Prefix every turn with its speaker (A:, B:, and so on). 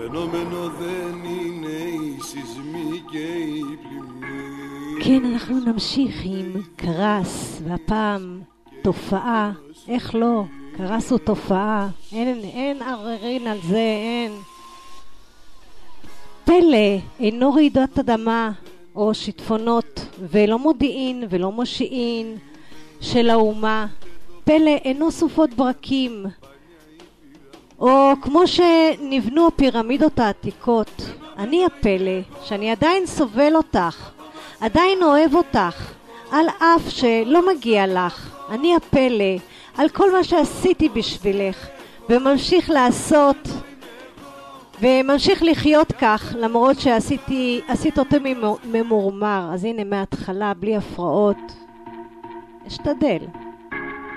A: כן, אנחנו נמשיך עם קרס, והפעם תופעה, איך לא? קרס הוא תופעה, אין ערערין על זה, אין. פלא אינו רעידת אדמה או שיטפונות, ולא מודיעין ולא מושיעין של האומה. פלא אינו סופות ברקים, או כמו שנבנו הפירמידות העתיקות. אני הפלא, שאני עדיין סובל אותך, עדיין אוהב אותך, על אף שלא מגיע לך. אני הפלא על כל מה שעשיתי בשבילך, וממשיך לעשות, וממשיך לחיות כך, למרות שעשית אותו ממורמר. אז הנה מההתחלה, בלי הפרעות. אשתדל.